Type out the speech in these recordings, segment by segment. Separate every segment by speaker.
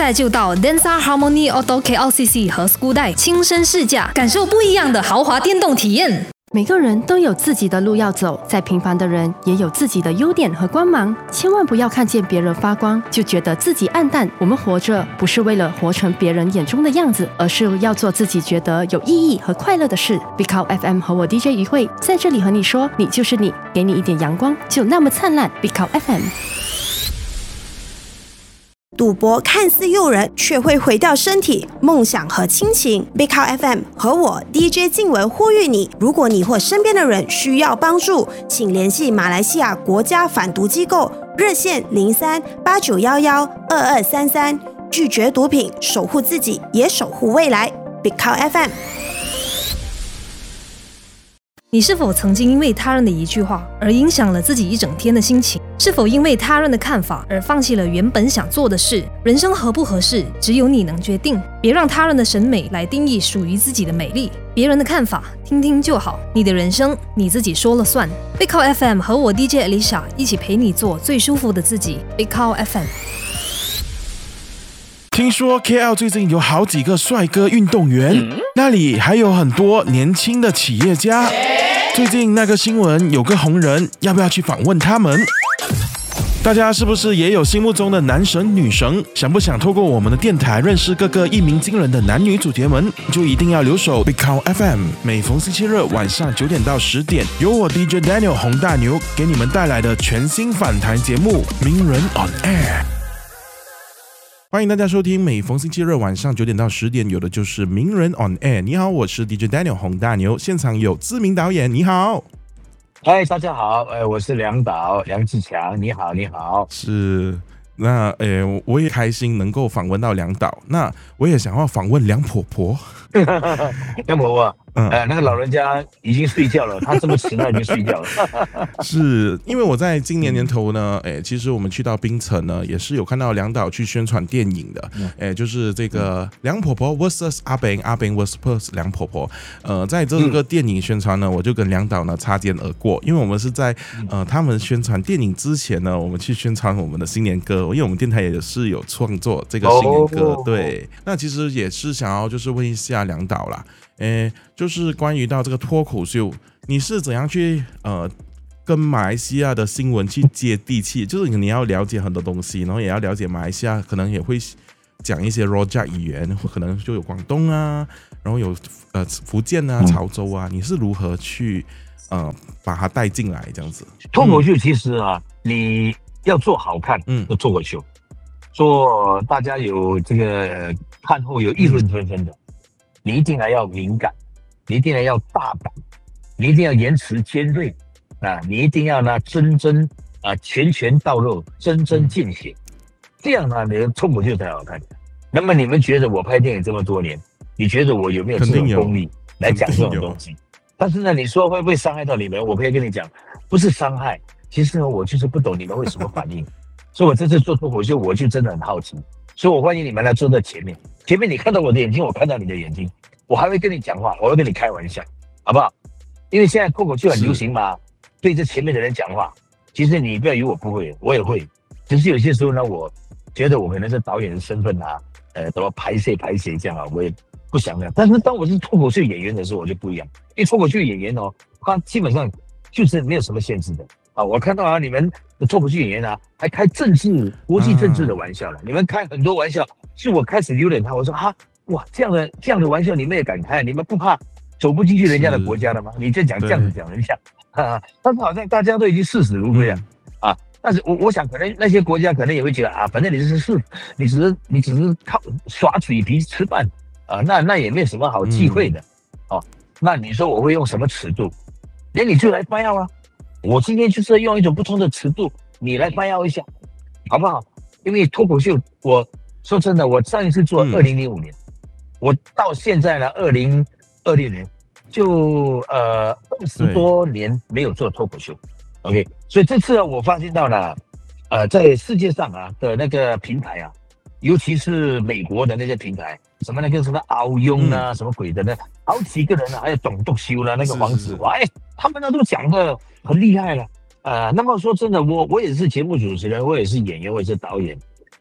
Speaker 1: 在就到 Densa Harmony Auto KLCC 和 Skudai 亲身试驾，感受不一样的豪华电动体验。
Speaker 2: 每个人都有自己的路要走，再平凡的人也有自己的优点和光芒。千万不要看见别人发光，就觉得自己暗淡。我们活着不是为了活成别人眼中的样子，而是要做自己觉得有意义和快乐的事。Big Cow FM 和我 DJ 于慧在这里和你说，你就是你，给你一点阳光，就那么灿烂。Big Cow FM。
Speaker 3: 赌博看似诱人，却会毁掉身体、梦想和亲情。Big Cow FM 和我 DJ 静文呼吁你：如果你或身边的人需要帮助，请联系马来西亚国家反毒机构热线03-8911-2233，拒绝毒品，守护自己，也守护未来。Big Cow FM。
Speaker 1: 你是否曾经因为他人的一句话而影响了自己一整天的心情？是否因为他人的看法而放弃了原本想做的事？人生合不合适，只有你能决定。别让他人的审美来定义属于自己的美丽。别人的看法听听就好，你的人生你自己说了算。Big Cow FM 和我 DJ Alicia 一起陪你做最舒服的自己。Big Cow FM。
Speaker 4: 听说 KL 最近有好几个帅哥运动员，那里还有很多年轻的企业家。最近那个新闻有个红人，要不要去访问他们？大家是不是也有心目中的男神女神？想不想透过我们的电台认识各个一鸣惊人的男女主角们？就一定要留守 Big Cow FM， 每逢星期日晚上9点到10点，由我 DJ Daniel 洪大牛给你们带来的全新访谈节目《名人 on Air》。欢迎大家收听每逢星期日晚上9点到10点，有的就是名人 on air。你好，我是 DJ Daniel 洪大牛，现场有知名导演，你好。
Speaker 5: 嗨，大家好，我是梁导梁志强，你好，你好。
Speaker 4: 是，那我也开心能够访问到梁导，那我也想要访问梁婆婆。
Speaker 5: 梁婆婆，那个老人家已经睡觉了，他这么迟他已经睡觉了。
Speaker 4: 是因为我在今年年头呢，其实我们去到槟城呢，也是有看到梁导去宣传电影的，就是这个梁婆婆 vs 阿炳，阿炳 vs 梁婆婆。在这个电影宣传呢，我就跟梁导呢擦肩而过，因为我们是在他们宣传电影之前呢，我们去宣传我们的新年歌，因为我们电台也是有创作这个新年歌，对。那其实也是想要就是问一下梁导啦。就是关于到这个脱口秀，你是怎样去跟马来西亚的新闻去接地气？就是你要了解很多东西，然后也要了解马来西亚，可能也会讲一些 Rojak 语言，可能就有广东啊，然后有福建啊、潮州啊，你是如何去把它带进来这样子？
Speaker 5: 脱口秀其实啊，你要做好看的脱口秀，做大家有这个看后有议论纷纷的。你一定还要敏感，你一定还要大胆，你一定要言辞尖锐啊！你一定要呢真拳到肉，真见血，这样呢你的脱口秀才好看。那么你们觉得我拍电影这么多年，你觉得我有没有这种功力来讲这种东西？但是呢，你说会不会伤害到你们？我可以跟你讲，不是伤害，其实呢我就是不懂你们会什么反应，所以我这次做脱口秀我就真的很好奇。所以我欢迎你们来坐在前面你看到我的眼睛，我看到你的眼睛，我还会跟你讲话，我会跟你开玩笑，好不好？因为现在脱口秀很流行嘛，对着前面的人讲话，其实你不要以为我不会，我也会，只是有些时候呢，我觉得我可能是导演的身份啊，怎么排谁这样啊，我也不想那样。但是当我是脱口秀演员的时候，我就不一样，因为脱口秀演员哦，他基本上就是没有什么限制的。我看到你们的脱口秀演员啊，还开国际政治的玩笑了。你们开很多玩笑，是我开始有点我说哇，这样的玩笑你们也敢开？你们不怕走不进去人家的国家了吗？你这样子讲人家但是好像大家都已经视死如归啊。但是我想可能那些国家可能也会觉得反正你只是靠耍嘴皮吃饭那也没有什么好忌讳的那你说我会用什么尺度？连你就来掰啊！我今天就是用一种不同的尺度，你来掰腰一下，好不好？因为脱口秀，我说真的，我上一次做2005年，我到现在呢2026年，就20多年没有做脱口秀 ，OK， 所以这次我发现到了，在世界上的那个平台尤其是美国的那些平台，什么那个什么敖雍什么鬼的呢，好几个人还有董笃修那个王子哇，他们都讲的很厉害了那么说真的，我也是节目主持人，我也是演员，我也是导演。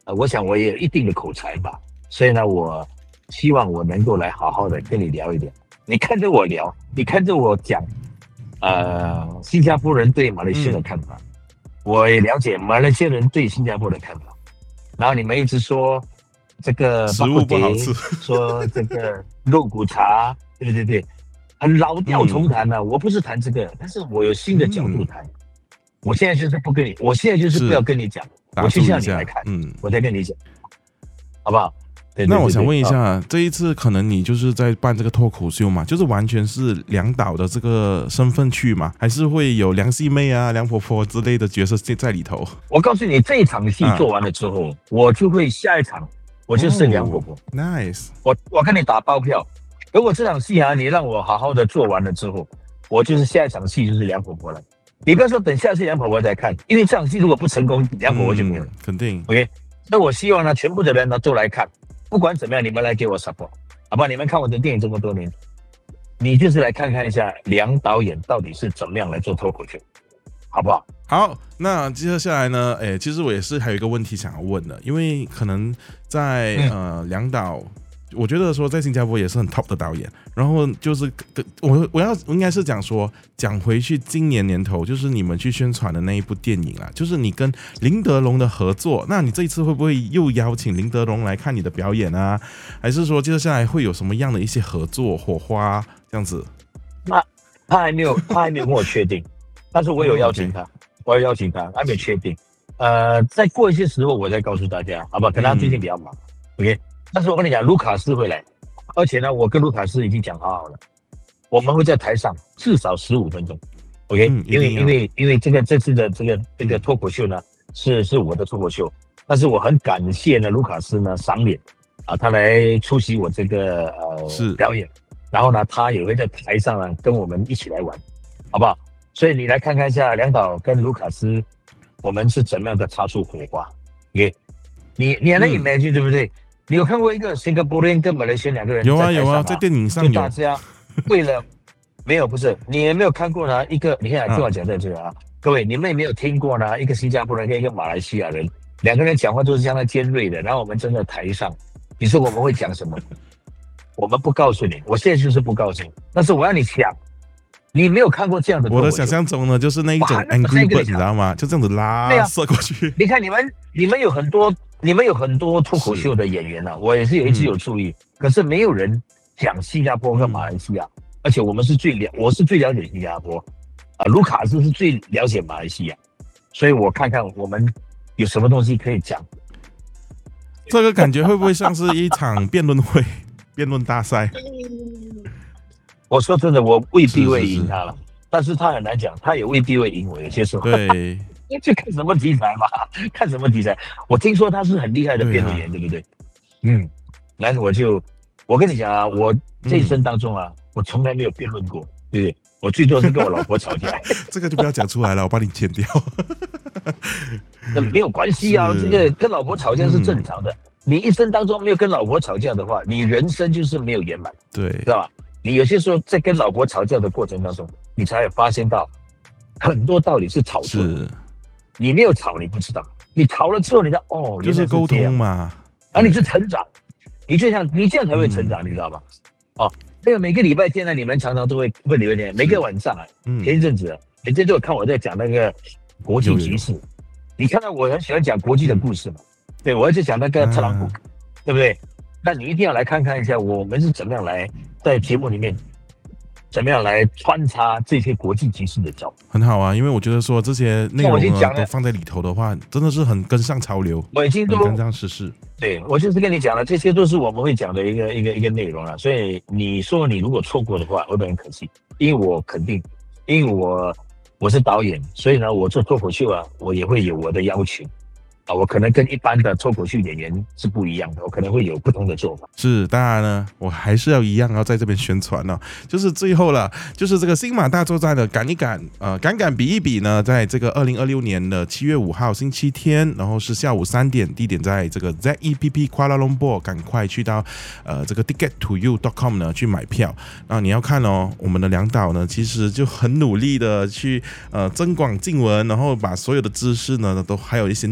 Speaker 5: 我想我也有一定的口才吧，所以呢，我希望我能够来好好的跟你聊一聊。你看着我聊，你看着我讲，新加坡人对马来西亚的看法，我也了解马来西亚人对新加坡的看法。然后你们一直说这个
Speaker 4: 食物不好吃，
Speaker 5: 说这个肉骨茶，对，很老调重弹了。我不是谈这个，但是我有新的角度谈。我现在就是不跟你，我现在就是不要跟你讲，我就向你来看，我再跟你讲，好不好？对，
Speaker 4: 那我想问一下，这一次可能你就是在办这个脱口秀嘛，就是完全是梁导的这个身份去嘛，还是会有梁细妹啊、梁婆婆之类的角色在里头？
Speaker 5: 我告诉你，这一场戏做完了之后，我就会下一场，我就是梁婆婆。
Speaker 4: Nice，
Speaker 5: 我跟你打包票，如果这场戏啊，你让我好好的做完了之后，我就是下一场戏就是梁婆婆了。你不要说等下次梁婆婆再看，因为这场戏如果不成功，梁婆婆就没有了。
Speaker 4: 肯定。
Speaker 5: OK， 那我希望呢，全部的人呢都来看。不管怎么样，你们来给我 support， 好吧？你们看我的电影这么多年，你就是来看看一下梁导演到底是怎么样来做脱口秀，好不好？
Speaker 4: 好，那接下来呢？其实我也是还有一个问题想要问的，因为可能在梁导，我觉得说在新加坡也是很 top 的导演，然后就是我应该是讲回去今年年头，就是你们去宣传的那一部电影啊，就是你跟林德龙的合作，那你这一次会不会又邀请林德龙来看你的表演啊？还是说接下来会有什么样的一些合作火花这样子？
Speaker 5: 他还没有跟我确定，但是我有邀请他，我要邀请他，还没有确定。再过一些时候我再告诉大家，好不好？可能他最近比较忙，OK。但是我跟你讲，卢卡斯会来，而且呢，我跟卢卡斯已经讲好了，我们会在台上至少15分钟 ，OK？因为这次的这个脱口秀呢，是我的脱口秀，但是我很感谢呢，卢卡斯呢赏脸啊，他来出席我这个表演，然后呢，他也会在台上呢跟我们一起来玩，好不好？所以你来看看一下梁导跟卢卡斯，我们是怎么样的擦出火花 ，OK？ 你还能 imagine 对不对？你有看过一个新加坡人跟马来西亚两个人在台上
Speaker 4: 有啊，在电影上有。
Speaker 5: 就大家为了没有不是，你也没有看过呢？一个你看听我讲在这啊，各位你们也没有听过呢？一个新加坡人跟一个马来西亚人，两个人讲话都是相当尖锐的，然后我们站在台上，你说我们会讲什么？我们不告诉你，我现在就是不告诉你，但是我要你想，你没有看过这样的。
Speaker 4: 我的想象中呢，就是那一种 Angry Bird， 你知道吗？就这样子拉射过去。
Speaker 5: 你看你们有很多脱口秀的演员啊，我也是一直有注意，可是没有人讲新加坡跟马来西亚，而且我是最了解新加坡，卢卡斯是最了解马来西亚，所以我看看我们有什么东西可以讲。
Speaker 4: 这个感觉会不会像是一场辩论会、辩论大赛？
Speaker 5: 我说真的，我未必会赢他了，但是他很难讲，他也未必会赢我，有些时候。
Speaker 4: 对。
Speaker 5: 就看什么题材嘛，看什么题材。我听说他是很厉害的辩论员，对不对？然后我跟你讲啊，我这一生当中啊，我从来没有辩论过，对不对？我最多是跟我老婆吵架。
Speaker 4: 这个就不要讲出来了，我帮你剪掉。
Speaker 5: 那没有关系啊，这个跟老婆吵架是正常的。你一生当中没有跟老婆吵架的话，你人生就是没有圆满，
Speaker 4: 对，
Speaker 5: 知道吧？你有些时候在跟老婆吵架的过程当中，你才会发现到很多道理是吵错的。你没有吵，你不知道；你吵了之后，你知道哦，
Speaker 4: 就是沟通嘛。
Speaker 5: 你是成长，你这样才会成长，你知道吗？哦，那个每个礼拜天呢，你们常常都会问礼拜天，每个晚上啊，前一阵子，每天都有看我在讲那个国际局势。你看到我很喜欢讲国际的故事嘛？对，我一直讲那个特朗普，对不对？那你一定要来看看一下，我们是怎么样来在节目里面。怎么样来穿插这些国际局势的角度？
Speaker 4: 很好啊，因为我觉得说这些内容都放在里头的话，真的是很跟上潮流，
Speaker 5: 我已经都
Speaker 4: 跟上时事。
Speaker 5: 对，我就是跟你讲了，这些都是我们会讲的一个内容了。所以你说你如果错过的话，会不会很可惜？因为我肯定，因为我是导演，所以呢，我做脱口秀啊，我也会有我的要求。我可能跟一般的脱口秀演员是不一样的，我可能会有不同的做法。
Speaker 4: 是，当然呢，我还是要一样要在这边宣传哦，就是最后了，就是这个新马大作战的赶一赶，赶比一比呢，在这个2026年的7月5号星期天，然后是下午3点，地点在这个 ZEPP Kuala Lumpur， 赶快去到这个 ticket2u.com 呢去买票。那你要看哦，我们的梁导呢，其实就很努力的去增广见闻，然后把所有的知识呢都还有一些内容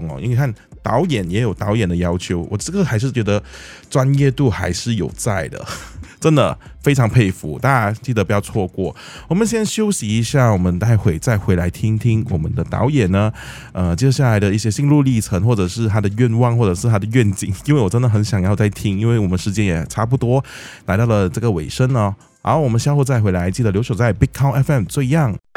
Speaker 4: 哦，因为看导演也有导演的要求，我这个还是觉得专业度还是有在的。真的非常佩服，大家记得不要错过。我们先休息一下，我们待会再回来听听我们的导演呢，接下来的一些心路历程，或者是他的愿望，或者是他的愿景。因为我真的很想要再听，因为我们时间也差不多来到了这个尾声哦。好，我们稍后再回来，记得留守在 Big Count FM 最样。